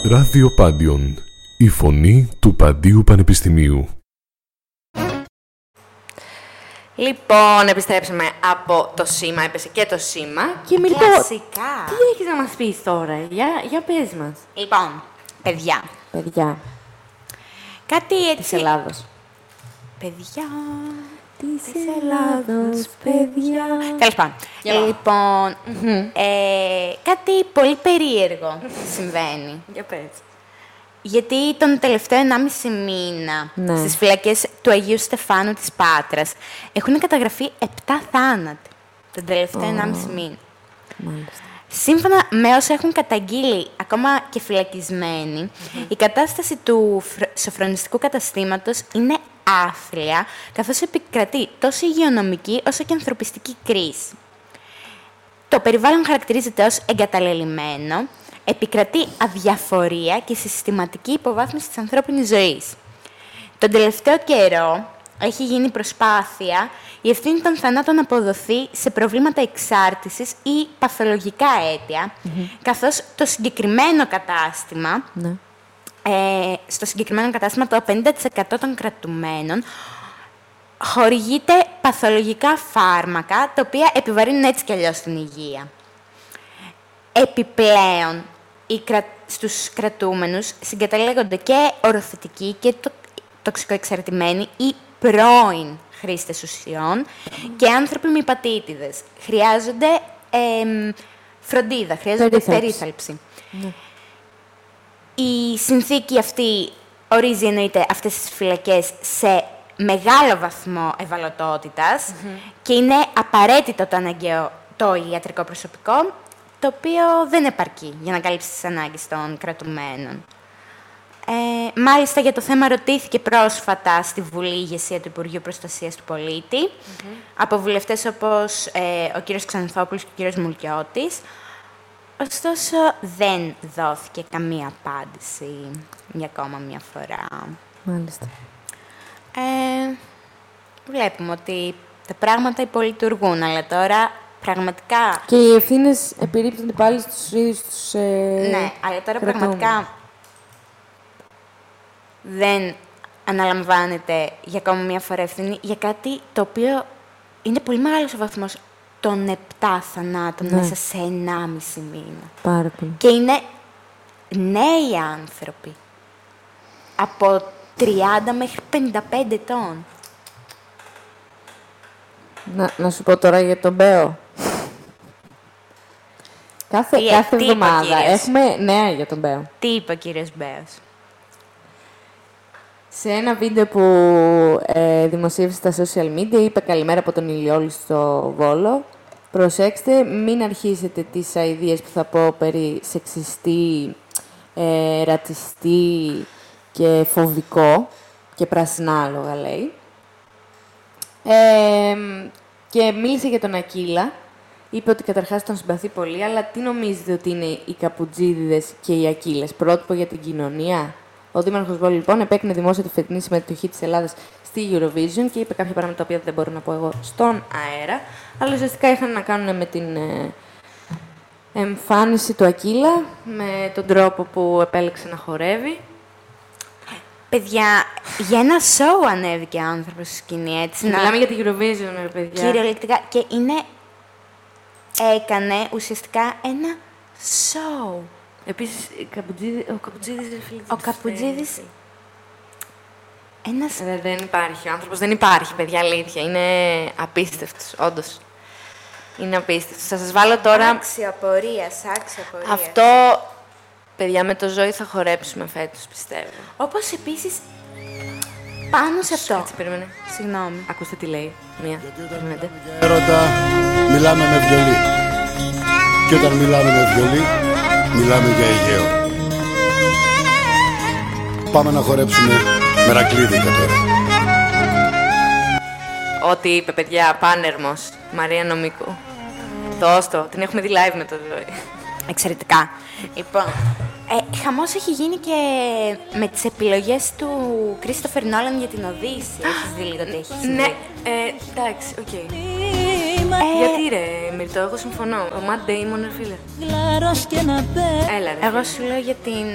Ράδιο Πάντιον, η φωνή του Παντίου Πανεπιστημίου. Λοιπόν, επιστρέψαμε από το σήμα, έπεσε και το σήμα. Και Μυρτώ, κλασικά. τι έχεις να μας πεις τώρα, για πες μας. Λοιπόν, παιδιά. Κάτι έτσι... Της Ελλάδος. Παιδιά... Της Ελλάδος, παιδιά. Τέλος πάντων. Λοιπόν, κάτι πολύ περίεργο συμβαίνει. Για πες. Γιατί τον τελευταίο 1,5 μήνα στις φυλακές του Αγίου Στεφάνου της Πάτρας έχουν καταγραφεί 7 θάνατοι τον τελευταίο 1,5 μήνα. Μάλιστα. Σύμφωνα με όσα έχουν καταγγείλει ακόμα και φυλακισμένοι, η κατάσταση του σοφρονιστικού καταστήματος είναι άθλια, καθώς επικρατεί τόσο υγειονομική όσο και ανθρωπιστική κρίση. Το περιβάλλον χαρακτηρίζεται ως εγκαταλελειμμένο, επικρατεί αδιαφορία και συστηματική υποβάθμιση της ανθρώπινης ζωής. Τον τελευταίο καιρό έχει γίνει προσπάθεια η ευθύνη των θανάτων να αποδοθεί σε προβλήματα εξάρτησης ή παθολογικά αίτια, καθώς το συγκεκριμένο κατάστημα, στο συγκεκριμένο κατάστημα το 50% των κρατουμένων χορηγείται παθολογικά φάρμακα, τα οποία επιβαρύνουν έτσι κι αλλιώς την υγεία. Επιπλέον, στους κρατούμενους συγκαταλέγονται και οροθετικοί και τοξικοεξαρτημένοι ή πρώην χρήστες ουσιών και άνθρωποι με υπατήτηδες. Χρειάζονται φροντίδα, χρειάζονται περίθαλψη. Η συνθήκη αυτή ορίζει, εννοείται, αυτές τις φυλακές σε μεγάλο βαθμό ευαλωτότητας και είναι απαραίτητο το αναγκαίο το ιατρικό προσωπικό, το οποίο δεν επαρκεί για να καλύψει τις ανάγκες των κρατουμένων. Μάλιστα, για το θέμα ρωτήθηκε πρόσφατα στη Βουλή η ηγεσία του Υπουργείου Προστασίας του Πολίτη, από βουλευτές όπως ο κύριος Ξανθόπουλος και ο κύριος Μουλκιώτης. Ωστόσο, δεν δόθηκε καμία απάντηση για ακόμα μια φορά. Μάλιστα. Βλέπουμε ότι τα πράγματα υπολειτουργούν, αλλά τώρα πραγματικά... Και οι ευθύνες επιρρύπτονται πάλι στους ίδιους τους ναι, αλλά τώρα πραγματικά δεν αναλαμβάνεται για ακόμα μια φορά ευθύνη για κάτι το οποίο είναι πολύ μεγάλος ο βαθμός των 7 θανάτων μέσα σε 1,5 μήνα. Πάρα πολύ. Και είναι νέοι άνθρωποι. Από 30 μέχρι 55 ετών. Να σου πω τώρα για τον Μπέο. Κάθε εβδομάδα έχουμε νέα για τον Μπέο. Τι είπε ο κύριος Μπέος? Σε ένα βίντεο που δημοσίευσε στα social media, είπε καλημέρα από τον Ηλιόλη στο Βόλο. Προσέξτε, μην αρχίσετε τις αηδίες που θα πω περί σεξιστή, ρατσιστή και φοβικό και πρασινάλογα, λέει. Και μίλησε για τον Ακύλα. Είπε ότι καταρχάς τον συμπαθεί πολύ, αλλά τι νομίζετε ότι είναι οι Καπουτζίδιδες και οι Ακύλες? Πρότυπο για την κοινωνία? Ο Δήμαρχος Βόλου, λοιπόν, επέκρινε δημόσια τη φετινή συμμετοχή της Ελλάδας στη Eurovision και είπε κάποια πράγματα τα οποία δεν μπορώ να πω εγώ στον αέρα, αλλά ουσιαστικά είχαν να κάνουν με την εμφάνιση του Ακύλα, με τον τρόπο που επέλεξε να χορεύει. Παιδιά, για ένα σοου ανέβηκε άνθρωπος στη σκηνή, έτσι. Μιλάμε για την Eurovision, παιδιά. Κυριολεκτικά. Και έκανε ουσιαστικά ένα σοου. Επίσης, ο Καπουτζίδης... Ο Καπουτζίδης... Ένας... δεν υπάρχει. Ο άνθρωπος δεν υπάρχει, παιδιά, αλήθεια. Είναι απίστευτος, όντως. Είναι απίστευτος. Θα σας βάλω τώρα... Άξια πορείας. Αυτό, παιδιά, με το Ζώη θα χορέψουμε φέτος, πιστεύω. Όπως επίσης, πάνω σε αυτό... Έτσι, περίμενε. Συγγνώμη. Ακούστε τι λέει. Μία. Περιμένετε. Έρωτα, μιλάμε με βιολί. Και όταν μιλάμε με βιολί, μιλάμε για Αιγαίο. Πάμε να χορέψουμε μερακλίδικα τώρα. Ό,τι είπε, παιδιά, Πάνερμος, Μαρία Νομίκου. Δώστο, την έχουμε δει live με το Ζώη. Εξαιρετικά. Λοιπόν, χαμός έχει γίνει και με τις επιλογές του Κρίστοφερ Νόλαν για την Οδύση. Έχεις δει λίγο τι έχει συμβεί? Ναι, εντάξει, οκ. Γιατί ρε, Μυρτώ, εγώ συμφωνώ. Ο Matt Damon, ρε φίλε. Έλα, ρε. Εγώ σου λέω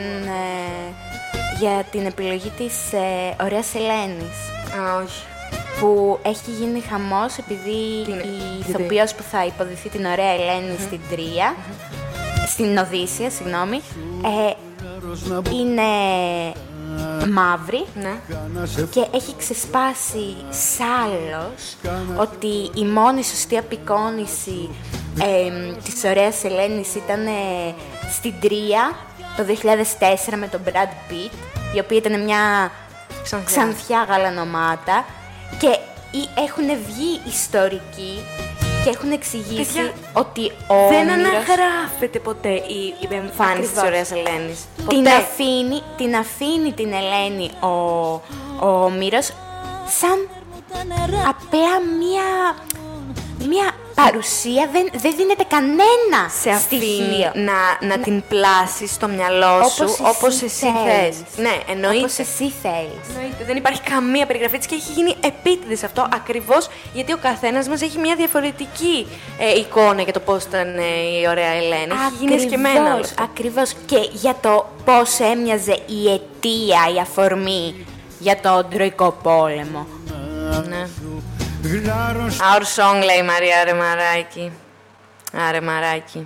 για την επιλογή της Ωραίας Ελένης. Α, όχι. Που έχει γίνει χαμός επειδή η ηθοποιός που θα υποδηθεί την Ωραία Ελένη στην Τρία, στην Οδύσσεια, συγγνώμη, είναι μαύρη, Ναι. και έχει ξεσπάσει σάλος ότι η μόνη σωστή απεικόνιση της Ωραίας Ελένης ήταν στην Τρία το 2004 με τον Brad Pitt, η οποία ήταν μια ξανθιά γαλανομάτα, και έχουν βγει ιστορικοί και έχουν εξηγήσει Παιδιά, ότι ο δεν Όμηρος αναγράφεται ποτέ η εμφάνιση της Ακριβώς. Ωραίας Ελένης. την αφήνει την Ελένη ο Όμηρος σαν απλά μια παρουσία, δεν δίνεται κανένα Σε αφήνει στοιχείο. να την πλάσει στο μυαλό σου όπως εσύ θες. Ναι, εννοείται. Όπως εσύ θέλεις. Εννοείται. Δεν υπάρχει καμία περιγραφή της και έχει γίνει επίτηδες αυτό ακριβώς γιατί ο καθένας μας έχει μια διαφορετική εικόνα για το πώς ήταν η Ωραία Ελένη. Έχει γίνει εσκεμμένα όλο αυτό. Ακριβώς. Και για το πώς έμοιαζε η αιτία, η αφορμή για τον Τροϊκό Πόλεμο. Ναι. Our song, λέει η Μαρία, άρε μαράκι. Άρε μαράκι.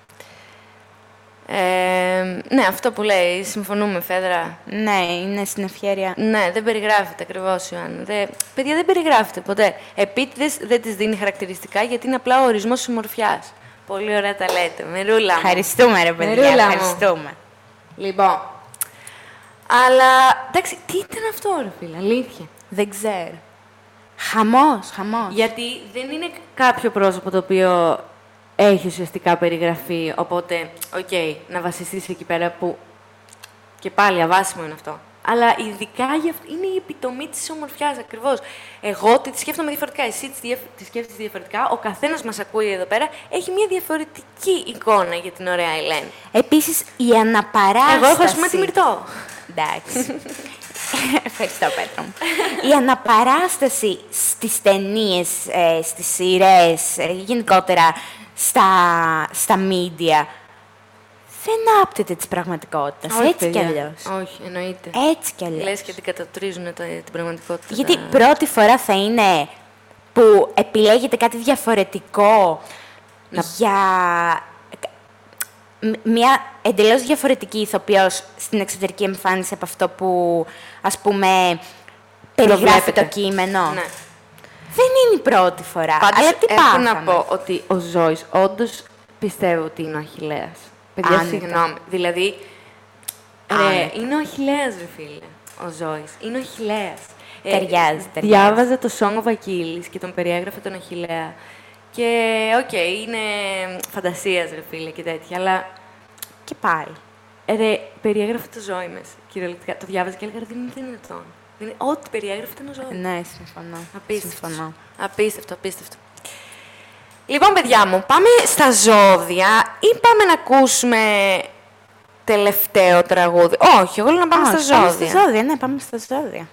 Ναι, αυτό που λέει, συμφωνούμε, Φέδρα. Ναι, είναι στην ευχέρεια. Ναι, δεν περιγράφεται ακριβώς, Ιωάννα. Παιδιά, δεν περιγράφεται ποτέ. Επίτηδες δεν της δίνει χαρακτηριστικά γιατί είναι απλά ο ορισμός της ομορφιάς. Πολύ ωραία τα λέτε. Μερούλα μου. Ευχαριστούμε, ρε παιδιά. Μερούλα μου. Ευχαριστούμε. Λοιπόν. Αλλά, εντάξει, τι ήταν αυτό, ρε φίλε, αλήθεια. Δεν ξέρω. Χαμός. Γιατί δεν είναι κάποιο πρόσωπο το οποίο έχει ουσιαστικά περιγραφεί, οπότε, να βασιστείς εκεί πέρα που και πάλι αβάσιμο είναι αυτό. Αλλά ειδικά για αυτό είναι η επιτομή της ομορφιάς ακριβώς. Εγώ τη σκέφτομαι διαφορετικά, εσύ τη σκέφτεσαι διαφορετικά, ο καθένας μας ακούει εδώ πέρα, έχει μια διαφορετική εικόνα για την Ωραία Ελένη. Επίσης, η αναπαράσταση... Εγώ έχω, ας πούμε, τη Μυρτώ. Εντάξει. Ευχαριστώ, Πέτρο μου. Η αναπαράσταση στις ταινίες, στις σειρές, γενικότερα στα media, δεν άπτεται της πραγματικότητας. Όχι, Έτσι κι παιδιά. αλλιώς. Όχι, εννοείται. Έτσι κι αλλιώς. Λες και αντικατοπτρίζουν την πραγματικότητα. Γιατί πρώτη φορά θα είναι που επιλέγετε κάτι διαφορετικό για μια εντελώς διαφορετική ηθοποιός στην εξωτερική εμφάνιση από αυτό που, ας πούμε, περιγράφει Προβλέπετε. το κείμενο. Ναι. Δεν είναι η πρώτη φορά. Πάντως, Αλλά τι έχω πάθαμε. να πω ότι ο Ζώης όντως πιστεύω ότι είναι ο Αχιλλέας. Παιδιά, Άνετα. συγγνώμη. Δηλαδή, Άνετα. είναι ο Αχιλλέας, ρε φίλε, ο Ζώης. Είναι ο Αχιλλέας. Ταιριάζει. Διάβαζα το Song of Achilles και τον περιέγραφε τον Αχιλλέα. Και, είναι φαντασίας, ρε φίλε, και τέτοια, αλλά... Και πάλι. Περιέγραφε το Ζώη μέσα, κυριολεκτικά. Το διάβαζα και έλεγα, δεν είναι δυνατόν. Ό,τι περιέγραφε ήταν ο Ζώης. Ναι, συμφωνώ. Απίστευτο. Συμφωνώ. Απίστευτο, απίστευτο. Λοιπόν, παιδιά μου, πάμε στα ζώδια ή πάμε να ακούσουμε τελευταίο τραγούδι. Όχι, εγώ λέω να πάμε στα ζώδια. Πάμε στα ζώδια, ναι, πάμε στα ζώδια.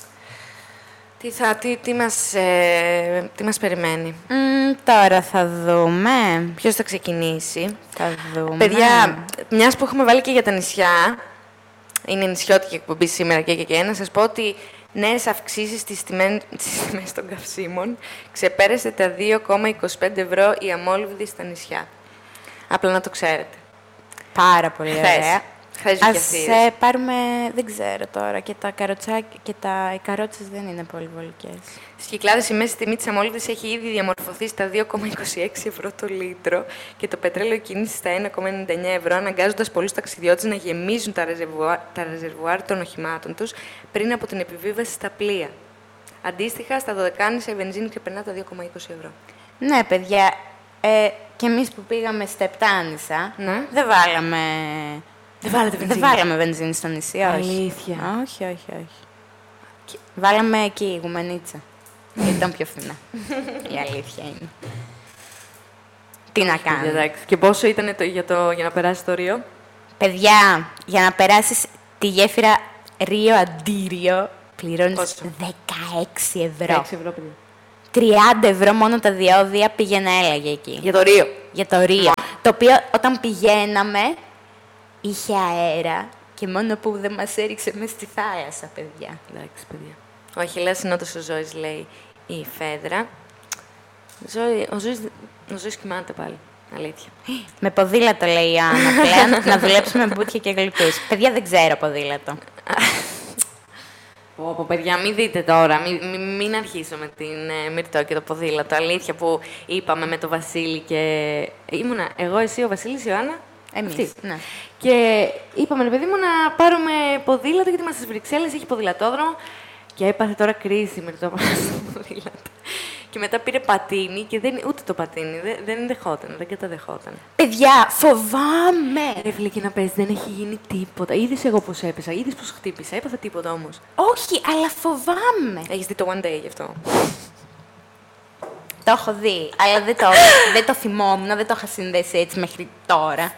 Τι μας περιμένει. Τώρα θα δούμε. Ποιος θα ξεκινήσει. Θα δούμε. Παιδιά, μιας που έχουμε βάλει και για τα νησιά, είναι νησιώτικη εκπομπή σήμερα και να σας πω ότι νέες αυξήσεις στις τιμές των καυσίμων ξεπέρασε τα 2,25 ευρώ η αμόλυβδη στα νησιά. Απλά να το ξέρετε. Πάρα πολύ ωραία. Χθες Ας πάρουμε, δεν ξέρω τώρα, και τα καροτσάκια και οι καρότσες δεν είναι πολύ βολικές. Στις Κυκλάδες η μέση τιμή της αμόλυβδης έχει ήδη διαμορφωθεί στα 2,26 ευρώ το λίτρο και το πετρέλαιο κινήσει στα 1,99 ευρώ, αναγκάζοντας πολλούς ταξιδιώτες να γεμίζουν τα ρεζερβουάρ των οχημάτων τους πριν από την επιβίβαση στα πλοία. Αντίστοιχα, στα Δωδεκάνησα η βενζίνη ξεπερνά τα 2,20 ευρώ. Ναι, παιδιά, και εμείς που πήγαμε στα Επτάνησα, Ναι. δεν βάλαμε... Δεν βάλαμε βενζίνη στο νησί, όχι. Αλήθεια. Όχι. Βάλαμε εκεί η Γουμενίτσα. Γιατί ήταν πιο φθηνά. Η αλήθεια είναι. Τι να κάνουμε. Εντάξει. Και πόσο ήταν για να περάσει το Ρίο? Παιδιά, για να περάσεις τη γέφυρα Ρίο Αντίριο, πληρώνεις Πόσο? 16 ευρώ. 6 ευρώ, παιδιά. €30 μόνο τα διόδια, πήγαινε έλαγε εκεί. Για το Ρίο. Για το Ρίο. Το οποίο όταν πηγαίναμε είχε αέρα και μόνο που δεν μας έριξε μες στη θάλασσα, παιδιά. Εντάξει, παιδιά. Ο Αχιλλέας είναι όντως ο Ζώης, λέει η Φέδρα. Ο Ζώης κοιμάται πάλι. Αλήθεια. Με ποδήλατο, λέει η Άννα πλέον, να δουλέψουμε με μπουτια και γλυκούς. Παιδιά, δεν ξέρω ποδήλατο. Πω, παιδιά, μην δείτε τώρα, μην αρχίσω με την Μυρτώ και το ποδήλατο. Αλήθεια που είπαμε με τον Βασίλη και ήμουνα εγώ, εσύ, ο Βασίλης, η Ιωάννα. Εμείς, ναι. Και είπαμε, ρε παιδί μου, να πάρουμε ποδήλατο, γιατί είμαστε στις Βρυξέλλες, έχει ποδηλατόδρομο. Και έπαθε τώρα κρίση με το ποδήλατο. Και μετά πήρε πατίνι και ούτε το πατίνι δεν δεχόταν, δεν καταδεχόταν. Παιδιά, φοβάμαι! Ρε φίλε, και να πες, δεν έχει γίνει τίποτα. Είδες εγώ πώς έπεσα, είδες πώς χτύπησα, έπαθα τίποτα όμως. Όχι, αλλά φοβάμαι. Έχεις δει το One Day γι' αυτό? Το έχω δει, αλλά δεν το θυμόμουν, δεν το είχα συνδέσει έτσι μέχρι τώρα.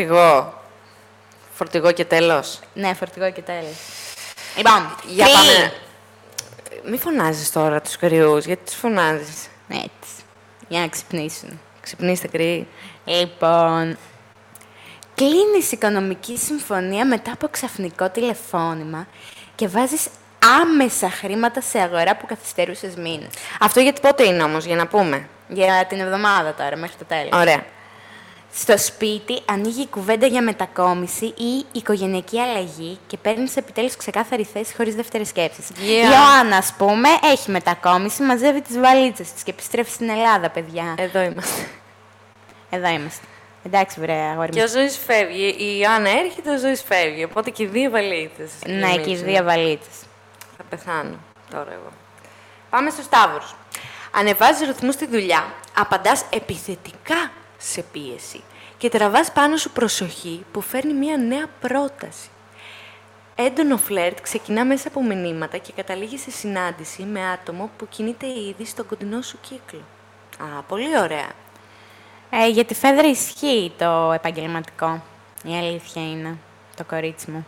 Φορτηγό και τέλος. Ναι, φορτηγό και τέλος. Λοιπόν, για πάμε. Μη φωνάζεις τώρα τους κρυούς, γιατί τους φωνάζεις? Έτσι, για να ξυπνήσουν. Ξυπνήστε κρυοί. Λοιπόν, κλείνεις οικονομική συμφωνία μετά από ξαφνικό τηλεφώνημα και βάζεις άμεσα χρήματα σε αγορά που καθυστερούσες μήνες. Αυτό γιατί πότε είναι όμως, για να πούμε? Για την εβδομάδα τώρα, μέχρι το τέλος. Ωραία. Στο σπίτι ανοίγει η κουβέντα για μετακόμιση ή οικογενειακή αλλαγή και παίρνεις επιτέλους ξεκάθαρη θέση χωρίς δεύτερες σκέψεις. Η Ιωάννα, ας πούμε, έχει μετακόμιση, μαζεύει τις βαλίτσες της και επιστρέφει στην Ελλάδα, παιδιά. Εδώ είμαστε. Εδώ είμαστε. Εντάξει, βρε, αγόρι μου. Και ο Ζώης φεύγει. Η Ιωάννα έρχεται, ο Ζώης φεύγει. Οπότε και οι δύο βαλίτσες. Ναι, και οι δύο βαλίτσες. Θα πεθάνω τώρα εγώ. Πάμε στους Σταύρους. Ανεβάζεις ρυθμούς στη δουλειά, απαντάς επιθετικά σε πίεση και τραβάς πάνω σου προσοχή που φέρνει μια νέα πρόταση. Έντονο φλερτ ξεκινά μέσα από μηνύματα και καταλήγει σε συνάντηση με άτομο που κινείται ήδη στον κοντινό σου κύκλο. Α, πολύ ωραία. Για τη Φέδρα ισχύει το επαγγελματικό. Η αλήθεια είναι. Το κορίτσι μου.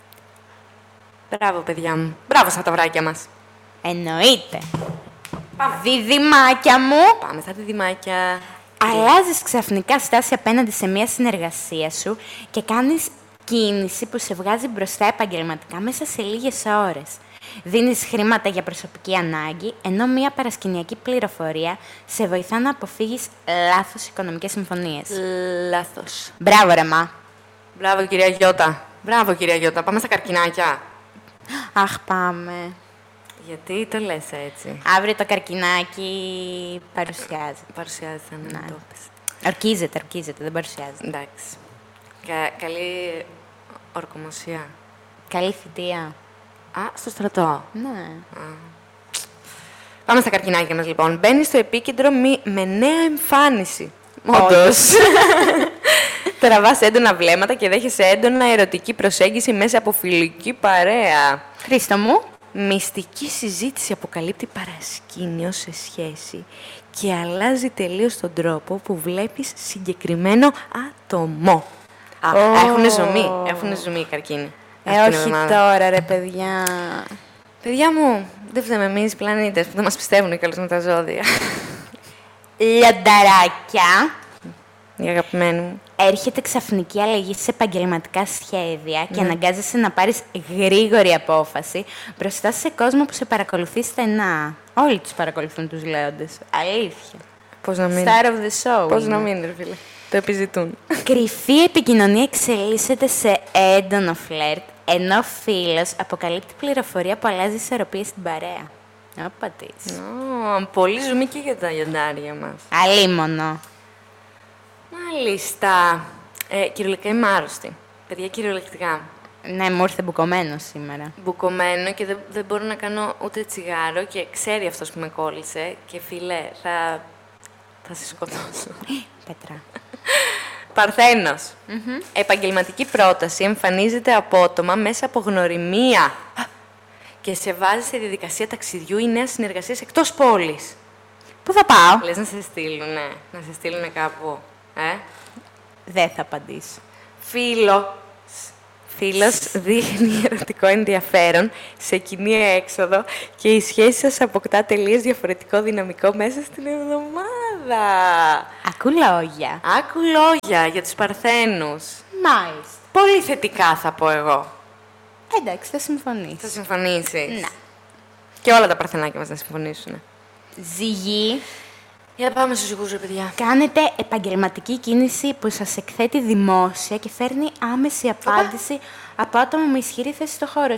Μπράβο, παιδιά μου. Μπράβο στα ταυράκια μας. Εννοείται. Πάμε. Διδυμάκια μου. Πάμε στα διδυμάκια. Αλλάζεις ξαφνικά στάση απέναντι σε μια συνεργασία σου και κάνεις κίνηση που σε βγάζει μπροστά επαγγελματικά μέσα σε λίγες ώρες. Δίνεις χρήματα για προσωπική ανάγκη, ενώ μια παρασκηνιακή πληροφορία σε βοηθά να αποφύγεις λάθος οικονομικές συμφωνίες. Λάθος. Μπράβο, ρε μα. Μπράβο, κυρία Γιώτα. Μπράβο, κυρία Γιώτα. Πάμε στα καρκινάκια. Αχ, πάμε. Γιατί το λες έτσι? Αύριο το καρκινάκι παρουσιάζει. Παρουσιάζεται, ναι. Το πες. Ορκίζεται, δεν παρουσιάζεται. Εντάξει. Καλή ορκομοσία. Καλή θητεία. Α, στο στρατό. Ναι. Πάμε στα καρκινάκια μας, λοιπόν. Μπαίνεις στο επίκεντρο με νέα εμφάνιση. Όντως. Τραβάς έντονα βλέμματα και δέχεσαι έντονα ερωτική προσέγγιση μέσα από φιλική παρέα. Χρήστο μου. Μυστική συζήτηση αποκαλύπτει παρασκήνιο σε σχέση και αλλάζει τελείως τον τρόπο που βλέπεις συγκεκριμένο άτομο. Έχουν ζουμί οι καρκίνοι. Όχι τώρα, ρε παιδιά. Παιδιά μου, δεν φταίμε εμείς οι πλανήτες που δεν μας πιστεύουν κιόλας με τα ζώδια. Λιονταράκια. Η αγαπημένη μου. Έρχεται ξαφνική αλλαγή σε επαγγελματικά σχέδια και αναγκάζεσαι να πάρεις γρήγορη απόφαση μπροστά σε κόσμο που σε παρακολουθεί στενά. Όλοι τους παρακολουθούν τους λέοντες. Αλήθεια. Πώς να μην. Star of the show. Πώς να μην, ρε φίλε. Το επιζητούν. Κρυφή επικοινωνία εξελίσσεται σε έντονο φλερτ, ενώ φίλος αποκαλύπτει πληροφορία που αλλάζει ισορροπίες στην παρέα. Όπα της. Πολύ ζουμί και για τα λιοντάρια μας. Αλίμονο. Μάλιστα. Κυριολεκτικά είμαι άρρωστη. Παιδιά, κυριολεκτικά. Ναι, μου ήρθε μπουκωμένο σήμερα. Μπουκωμένο και δεν μπορώ να κάνω ούτε τσιγάρο και ξέρει αυτός που με κόλλησε και φίλε, θα σε σκοτώσω. Πέτρα. Παρθένος. Επαγγελματική πρόταση εμφανίζεται απότομα μέσα από γνωριμία και σε βάζει σε διαδικασία ταξιδιού ή νέας συνεργασίας εκτός πόλης. Πού θα πάω? Λες να σε στείλουνε, Δεν θα απαντήσω. φίλος δείχνει ερωτικό ενδιαφέρον σε κοινή έξοδο και η σχέση σας αποκτά τελείως διαφορετικό δυναμικό μέσα στην εβδομάδα. Ακού λόγια. Άκου λόγια για τους Παρθένους. Μάλιστα. Πολύ θετικά θα πω εγώ. Εντάξει, θα συμφωνήσω. Θα συμφωνήσεις. Ναι. Και όλα τα Παρθενάκια μας να συμφωνήσουν. Ζυγή. Για πάμε στους ζυγούς, ρε παιδιά. Κάνετε επαγγελματική κίνηση που σας εκθέτει δημόσια και φέρνει άμεση απάντηση από άτομα με ισχυρή θέση στο χώρο.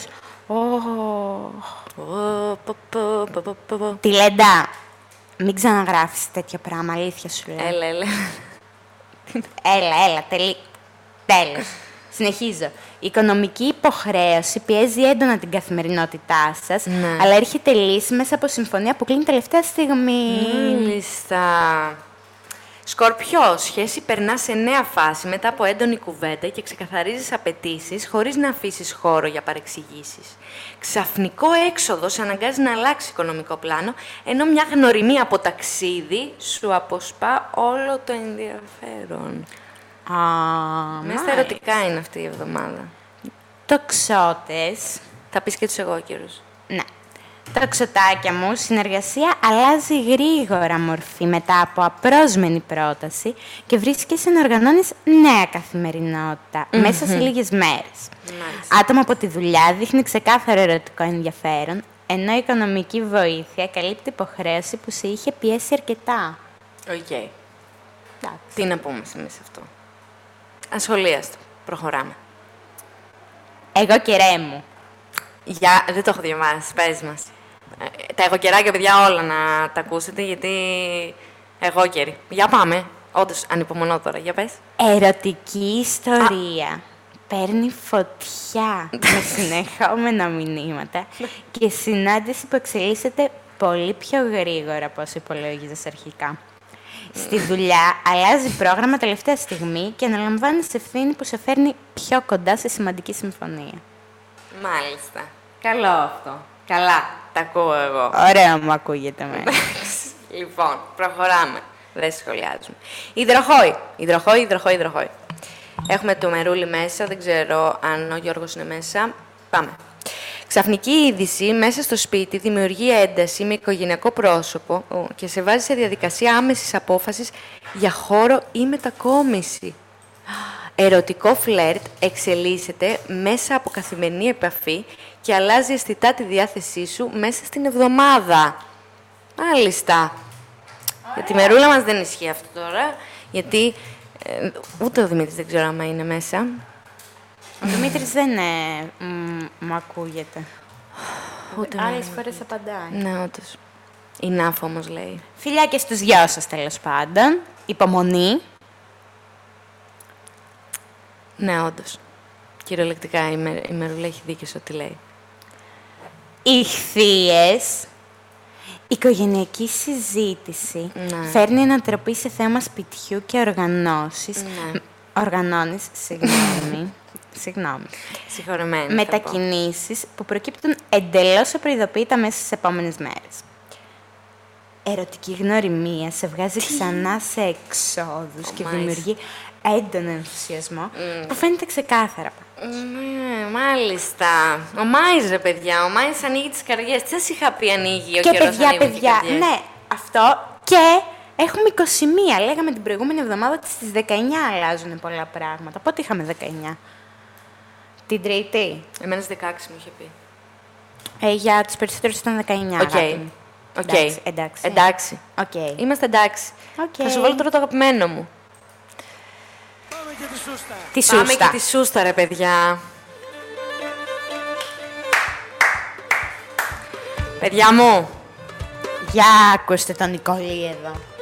Τη Λέντα, μην ξαναγράφεις τέτοιο πράγμα, αλήθεια σου λέω. Έλα. Έλα, τέλος. Συνεχίζω. Η οικονομική υποχρέωση πιέζει έντονα την καθημερινότητά σας, Ναι. αλλά έρχεται λύση μέσα από συμφωνία που κλείνει τελευταία στιγμή. Μάλιστα. Σκορπιό, σχέση περνά σε νέα φάση μετά από έντονη κουβέντα και ξεκαθαρίζεις απαιτήσεις χωρίς να αφήσεις χώρο για παρεξηγήσεις. Ξαφνικό έξοδο σε αναγκάζει να αλλάξει οικονομικό πλάνο, ενώ μια γνωριμία από ταξίδι σου αποσπά όλο το ενδιαφέρον. Μέσα στα ερωτικά είναι αυτή η εβδομάδα. Τοξότες. Θα πεις και τους εγώκερους. Ναι. Τοξοτάκια μου, συνεργασία αλλάζει γρήγορα μορφή μετά από απρόσμενη πρόταση και βρίσκεσαι να οργανώνεις νέα καθημερινότητα μέσα σε λίγες μέρες. Μάλιστα. Άτομο από τη δουλειά δείχνει ξεκάθαρο ερωτικό ενδιαφέρον, ενώ η οικονομική βοήθεια καλύπτει υποχρέωση που σε είχε πιέσει αρκετά. Οκ. Εντάξει. Τι να πούμε εμείς σε αυτό. Ασχολίαστο. Προχωράμε. Εγώ κερέ μου. Δεν το έχω διαβάσει, πες μας. Τα εγωκεράκια, παιδιά, όλα να τα ακούσετε, γιατί εγώκεροι. Για πάμε. Όντως, ανυπομονώ τώρα. Για πες. Ερωτική ιστορία. Παίρνει φωτιά με συνεχόμενα μηνύματα και συνάντηση που εξελίσσεται πολύ πιο γρήγορα από όσο υπολόγιζες αρχικά. Στη δουλειά αλλάζει πρόγραμμα τελευταία στιγμή και αναλαμβάνεις ευθύνη που σε φέρνει πιο κοντά σε σημαντική συμφωνία. Μάλιστα. Καλό αυτό. Καλά. Τα ακούω εγώ. Ωραία μου ακούγεται εμένα. Λοιπόν, προχωράμε. Δεν σχολιάζουμε. Υδροχόη. Έχουμε το Μερούλι μέσα. Δεν ξέρω αν ο Γιώργος είναι μέσα. Πάμε. Ξαφνική είδηση μέσα στο σπίτι δημιουργεί ένταση με οικογενειακό πρόσωπο και σε βάζει σε διαδικασία άμεσης απόφασης για χώρο ή μετακόμιση. Ερωτικό φλερτ εξελίσσεται μέσα από καθημερινή επαφή και αλλάζει αισθητά τη διάθεσή σου μέσα στην εβδομάδα. Μάλιστα. Για τη Μερούλα μας δεν ισχύει αυτό τώρα, γιατί ούτε ο Δημήτρης δεν ξέρω άμα είναι μέσα. Ο Δημήτρης δεν μου ακούγεται. Ούτε Άλλες φορές απαντάει. Ναι, όντως. Η Νάφο όμως λέει. Φιλιά και στους δυο σας τέλος πάντων. Υπομονή. Ναι, όντως. Κυριολεκτικά η Μερούλα έχει δίκιο σε ό,τι λέει. Ιχθύες. Οικογενειακή συζήτηση φέρνει ανατροπή σε θέμα σπιτιού και οργανώσεις. Ναι. Οργανώνεις, συγγνώμη. Συγχωρεμένη. Μετακινήσεις που προκύπτουν εντελώς απροειδοποίητα μέσα στις επόμενες μέρες. Ερωτική γνωριμία σε βγάζει ξανά σε εξόδους και δημιουργεί έντονο ενθουσιασμό που φαίνεται ξεκάθαρα. Ναι, μάλιστα. Ο Μάης, ρε παιδιά, ο Μάης ανοίγει τις καρδιές. Τι σας είχα πει, ανοίγει ο Και καιρός, ανοίγουν τις καρδιές. ναι, αυτό και έχουμε 21. Λέγαμε την προηγούμενη εβδομάδα ότι στις 19 αλλάζουν πολλά πράγματα. Πότε είχαμε 19? Την Τρίτη. Εμένα στις 16 μου είχε πει. Για τους περισσότερους ήταν 19. Οκ. αγάπη μου. Οκ. Εντάξει. Εντάξει. Είμαστε εντάξει. Οκ. Θα σου βάλω τώρα το αγαπημένο μου. Τη Πάμε σούστα. και τη σούστα, ρε παιδιά. Παιδιά μου. Για ακούστε τον Νικόλη εδώ.